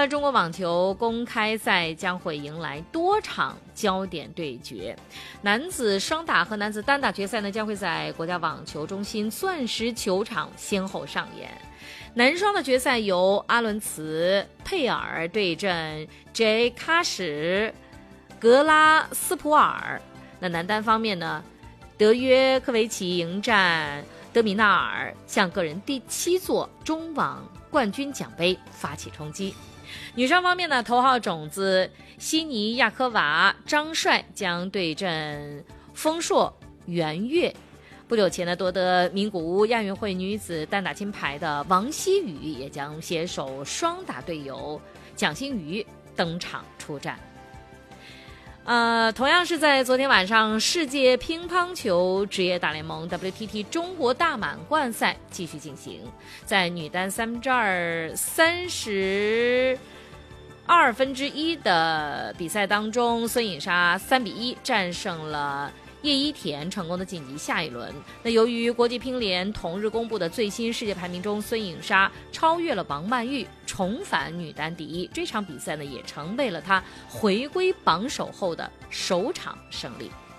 呢，中国网球公开赛将会迎来多场焦点对决。男子双打和男子单打决赛呢，将会在国家网球中心钻石球场先后上演。男双的决赛由阿伦茨佩尔对阵 J 喀什格拉斯普尔。那男单方面呢，德约科维奇迎战德米纳尔，向个人第7座中网冠军奖杯发起冲击。女双方面呢，头号种子悉尼亚科娃张帅将对阵丰硕袁悦。不久前呢，夺得名古屋亚运会女子单打金牌的王希雨也将携手双打队友蒋欣瑜登场出战。同样是在昨天晚上，世界乒乓球职业大联盟 WTT 中国大满贯赛继续进行。在女单32/1的比赛当中，孙颖莎3-1战胜了叶一田，成功的晋级下一轮。那由于国际乒联同日公布的最新世界排名中，孙颖莎超越了王曼玉，重返女单第1。这场比赛呢，也成为了她回归榜首后的首场胜利。